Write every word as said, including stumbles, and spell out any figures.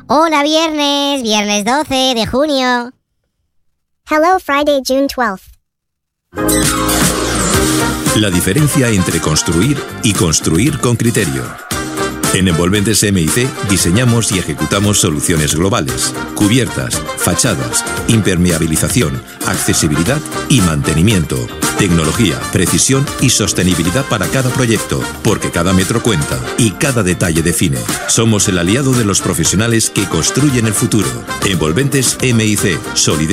Hola viernes, viernes doce de junio. Hello Friday, June twelfth. La diferencia entre construir y construir con criterio. En Envolventes M I C diseñamos y ejecutamos soluciones globales, cubiertas, fachadas, impermeabilización, accesibilidad y mantenimiento, tecnología, precisión y sostenibilidad para cada proyecto, porque cada metro cuenta y cada detalle define. Somos el aliado de los profesionales que construyen el futuro. Envolventes M I C, solidez